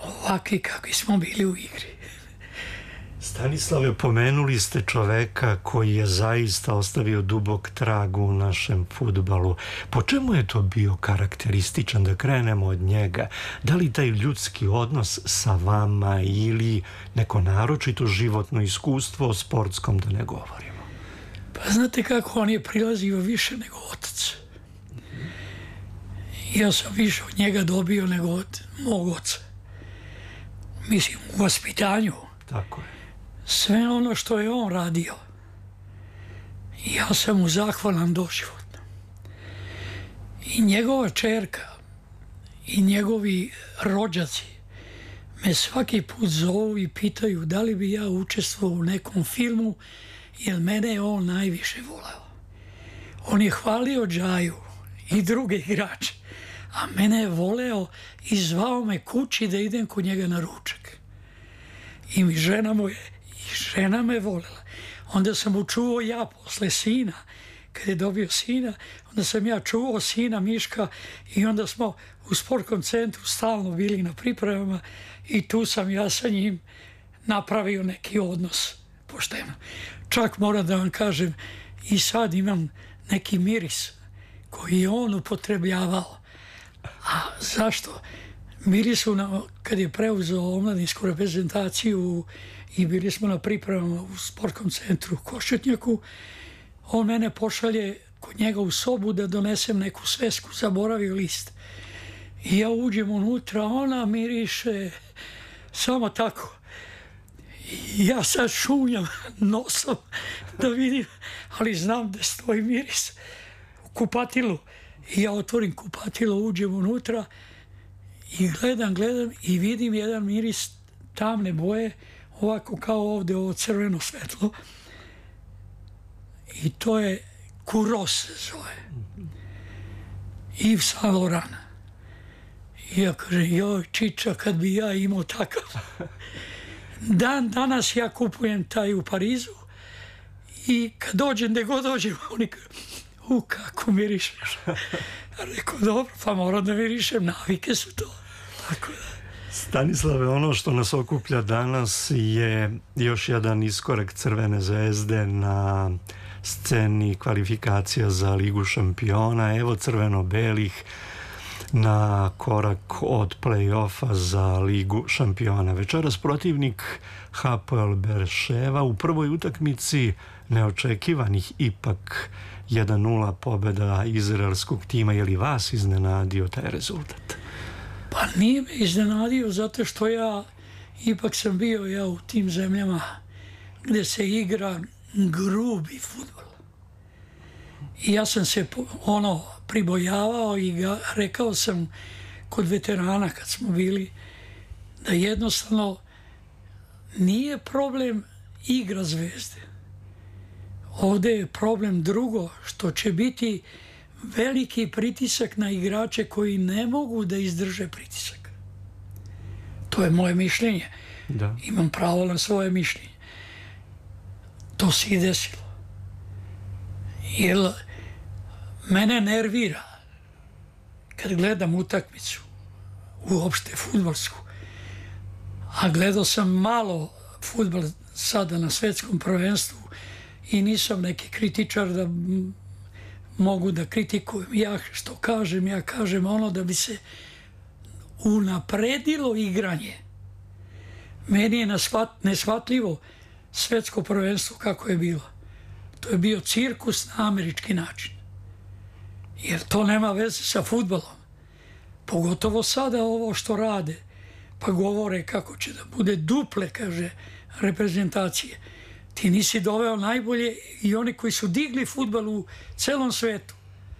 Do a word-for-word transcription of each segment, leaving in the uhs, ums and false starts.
ovakvi kakvi smo bili u igri. Stanislave, pomenuli ste čoveka koji je zaista ostavio dubok trag u našem fudbalu. Po čemu je to bio karakterističan, da krenemo od njega? Da li taj ljudski odnos sa vama ili neko naročito životno iskustvo, o sportskom da ne govorimo? Pa znate kako, on je prilazio više nego otac. Ja sam više od njega dobio nego od mog oca. Mislim, u vaspitanju. Tako je. Sve ono što je on radio, ja sam mu zahvalan doživotno. I njegova čerka i njegovi rođaci me svaki put zovu i pitaju da li bi ja učestvovao u nekom filmu, jer mene je on najviše voleo. On je hvalio Džaju i druge igrače, a mene je voleo i zvao me kući da idem kod njega na ručak. I mi žena mu je I žena me voljela. Onda sam mu čuvao ja posle sina. Kad je dobio sina, onda sam ja čuvao sina Miška i onda smo u sportskom centru stalno bili na pripremama i tu sam ja sa njim napravio neki odnos pošteno. Čak moram da vam kažem, i sad imam neki miris koji je on upotrebljavao. A zašto? Mirisu na, kad je preuzeo omladinsku reprezentaciju i bili smo na pripremama u sportskom centru u Košutnjaku, on mene pošalje kod njega u sobu da donesem neku svesku, zaboravio list. I ja uđem unutra, ona miriše samo tako. I ja sad šunjam nosom da vidim, ali znam da stoji miris u kupatilu. I ja otvorim kupatilo, uđem unutra i gledam, gledam i vidim jedan miris tamne boje, ovako kao ovde ovo crveno svetlo. I to je Kuros zove. Yves Saint Laurent. I ja kažem, joj, čiča, kad bi ja imao takav. Dan danas ja kupujem taj u Parizu i kad dođem, gde god dođem, oni kažu, u, kako mirišeš. Rekao, dobro, pa moram da mirišem, navike su to. Tako da. Stanislave, ono što nas okuplja danas je još jedan iskorak Crvene zvezde na sceni kvalifikacija za Ligu šampiona. Evo crveno-belih na korak od play-offa za Ligu šampiona. Večeras protivnik Hapoel Berševa u prvoj utakmici neočekivanih ipak jedan nula pobjeda izraelskog tima. Je li vas iznenadio taj rezultat? Pa nije me iznenadio zato što ja ipak sam bio ja u tim zemljama gde se igra grubi fudbal. I ja sam se ono pribojavao i ga, rekao sam kod veterana kad smo bili da jednostavno nije problem igra Zvezde. Ovde je problem drugo, što će biti veliki pritisak na igrače koji ne mogu da izdrže pritisak. To je moje mišljenje. Da. Imam pravo na svoje mišljenje. To se i desilo. Jer mene nervira kad gledam utakmicu, uopšte fudbalsku, a gledao sam malo fudbal sada na svetskom prvenstvu i nisam neki kritičar da mogu da kritikujem. Ja što kažem, ja kažem ono da bi se unapredilo igranje. Meni je neshvatljivo svetsko prvenstvo kako je bilo. To je bio cirkus na američki način. Jer to nema veze sa fudbalom. Pogotovo sada ovo što rade. Pa govore kako će da bude duple, kaže, reprezentacije. Ti nisi doveo najbolje i oni koji su digli fudbal u celom svetu.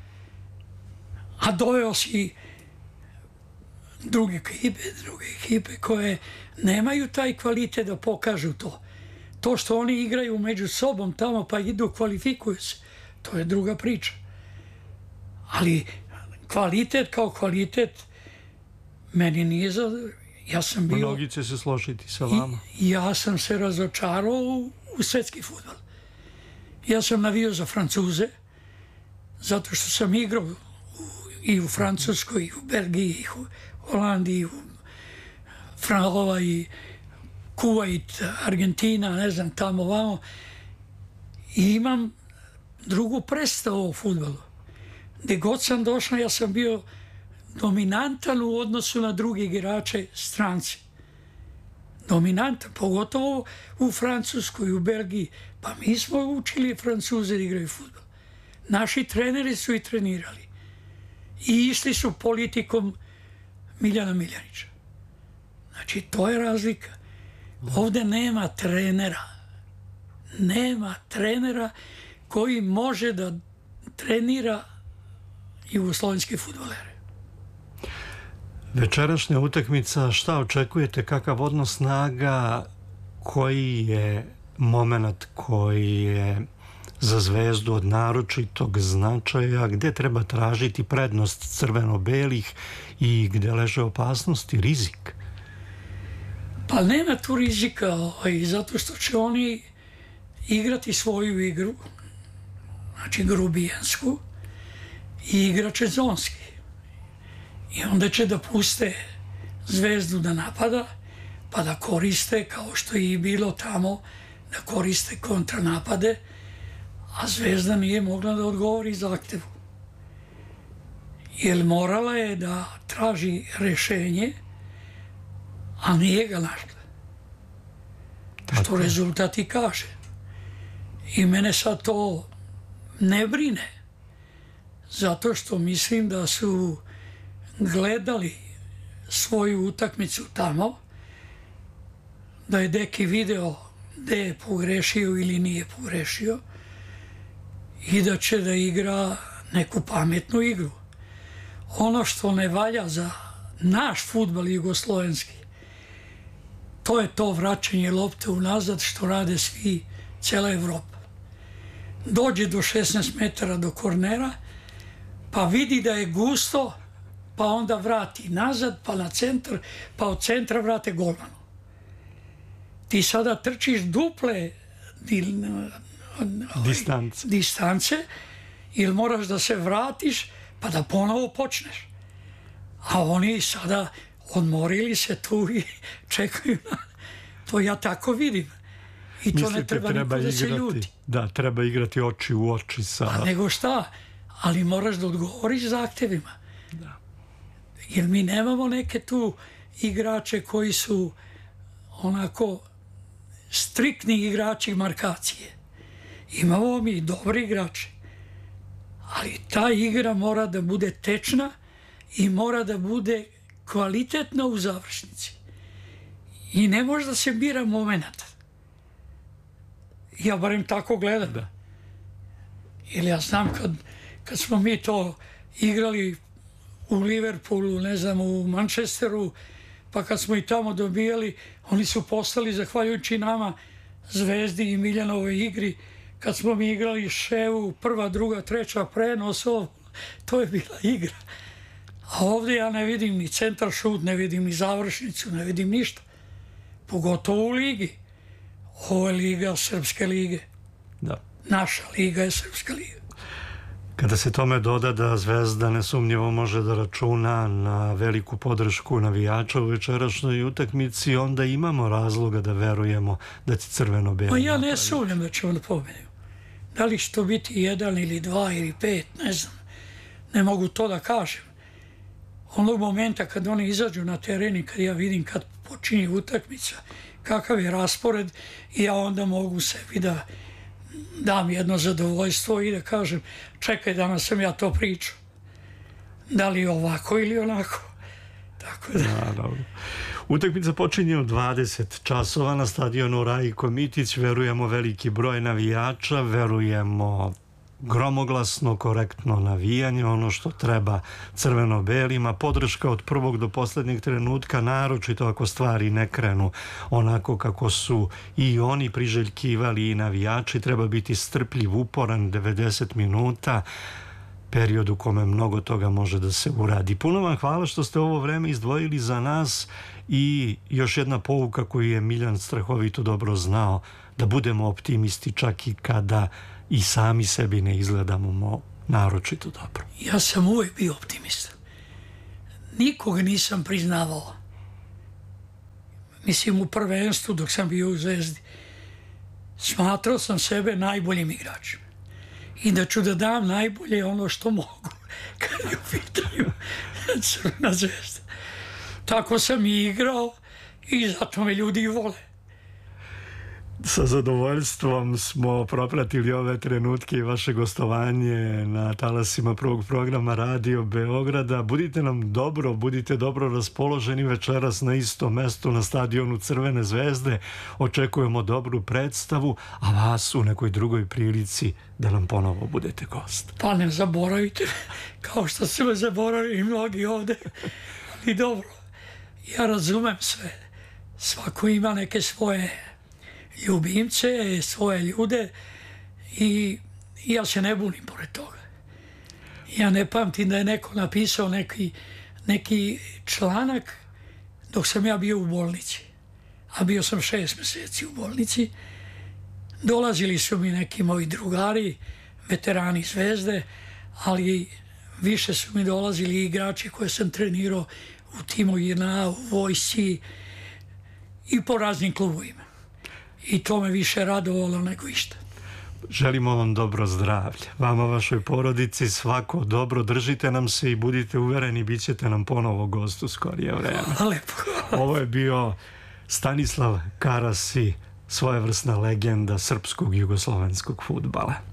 A doveo si druge ekipe, druge ekipe koje nemaju taj kvalitet da pokažu to. To što oni igraju među sobom tamo pa idu, kvalifikuju se, to je druga priča. Ali kvalitet kao kvalitet meni nije za... Ja sam bio... Mnogi će se složiti sa vama. I, ja sam se razočarao u, u svetski fudbal. Ja sam navio za Francuze, zato što sam igrao u, i u Francuskoj, i u Belgiji, i u Holandiji, i u ovaj, Kuvajt, Argentina, ne znam, tamo vamo. I imam drugu predstavu o fudbalu. Gde god sam došao, ja sam bio dominantan u odnosu na drugi igrače stranci. Dominantan, pogotovo u Francuskoj, u Belgiji. Pa mi smo učili Francuze da igraju fudbal. Naši treneri su i trenirali. I išli su politikom Miljana Miljanića. Znači, to je razlika. Ovde nema trenera. Nema trenera koji može da trenira jugoslovenske fudbalere. Večerašnja utakmica, šta očekujete, kakav odnos snaga, koji je moment koji je za Zvezdu od naročitog značaja, gde treba tražiti prednost crveno-belih i gde leže opasnost i rizik? Pa nema tu rizika, ovaj, zato što će oni igrati svoju igru, znači grubijansku, i igraće zonski. I onda će da puste Zvezdu da napada, pa da koriste, kao što je i bilo tamo, da koriste kontranapade, a Zvezda nije mogla da odgovori zahtevu. Jer morala je da traži rešenje, a nije ga našla. Što rezultat i kaže. I mene sad to ne brine, zato što mislim da su gledali svoju utakmicu tamo, da je Deki video gde je pogrešio ili nije pogrešio i da će da igra neku pametnu igru. Ono što ne valja za naš fudbal jugoslovenski, to je to vraćanje lopte unazad što rade svi, cela Evropa. Dođe do šesnaest metara do kornera, pa vidi da je gusto, pa onda vrati nazad, pa na centar, pa od centra vrate golmanu. Ti sada trčiš duple distance, distance ili moraš da se vratiš, pa da ponovo počneš. A oni sada odmorili se tu i čekaju na... To ja tako vidim. I to mislite, ne treba, treba niko da se igrati, ljuti. Da, treba igrati oči u oči sa... A nego šta? Ali moraš da odgovoriš zahtevima. Da. Jer mi nemamo neke tu igrače koji su onako striktni igrači markacije. Imamo mi dobri igrači. Ali ta igra mora da bude tečna i mora da bude kvalitetna u završnici. I ne može da se bira moment. Ja barem tako gledam. Da. Ili ja znam kad, kad smo mi to igrali u Liverpoolu, ne znam, u Manchesteru, pa kad smo i tamo dobijali, oni su postali, zahvaljujući nama, Zvezdi i Miljanovoj igri, kad smo mi igrali Ševu, prva, druga, treća, prenos, ovo, to je bila igra. A ovdje ja ne vidim ni centar šut, ne vidim ni završnicu, ne vidim ništa. Pogotovo u ligi. Ovo je liga Srpske lige. Da. Naša liga je Srpska liga. Kada se tome doda da Zvezda nesumnjivo može da računa na veliku podršku navijača u večerašnjoj utakmici, onda imamo razloga da verujemo da će crveno-beli... Ma ja ne sumnjam da ćemo da pobedimo. Da li će to biti jedan ili dva ili pet, ne znam. Ne mogu to da kažem. Onog momenta kad oni izađu na teren i kad ja vidim kad počinje utakmica, kakav je raspored, i ja onda mogu sebi da dam jedno zadovoljstvo i da kažem, čekaj, danas sam ja to pričao. Da li ovako ili onako. Tako da... Naravno. Utakmica počinje u dvadeset časova na stadionu Rajko Mitić. Verujemo veliki broj navijača, verujemo gromoglasno, korektno navijanje, ono što treba crveno-belima, podrška od prvog do posljednjeg trenutka, naročito ako stvari ne krenu onako kako su i oni priželjkivali i navijači. Treba biti strpljiv, uporan, devedeset minuta, period u kome mnogo toga može da se uradi. Puno vam hvala što ste ovo vreme izdvojili za nas i još jedna pouka koju je Miljan strahovito dobro znao, da budemo optimisti čak i kada i sami sebi ne izgledamo naročito dobro. Ja sam uvijek bio optimista. Nikoga nisam priznavao. mislim u prvenstvu dok sam bio u Zvezdi, smatrao sam sebe najboljim igračem. I da ću da dam najbolje ono što mogu kad je u pitanju Crvena Zvezda. Tako sam i igrao i zato me ljudi vole. Sa zadovoljstvom smo propratili ove trenutke i vaše gostovanje na talasima prvog programa Radio Beograda. Budite nam dobro, budite dobro raspoloženi večeras na istom mestu na stadionu Crvene Zvezde. Očekujemo dobru predstavu, a vas u nekoj drugoj prilici da nam ponovo budete gost. Pa ne zaboravite, kao što su me zaboravili mnogi ovde. Ali dobro, ja razumem sve. Svako ima neke svoje ljubimce, svoje ljude i ja se ne bunim pored toga. Ja ne pamtim da je neko napisao neki, neki članak dok sam ja bio u bolnici. A bio sam šest mjeseci u bolnici. Dolazili su mi neki moji drugari, veterani Zvezde, ali više su mi dolazili igrači koje sam trenirao u timu J N A, u vojsci i po raznim klubovima. I to me više radovalo nego išta. Želimo vam dobro zdravlje. Vama, vašoj porodici, svako dobro. Držite nam se i budite uvereni, bit ćete nam ponovo gost u skorije vreme. Hvala lepo. Ovo je bio Stanislav Karasi, svojevrsna legenda srpskog i jugoslovenskog fudbala.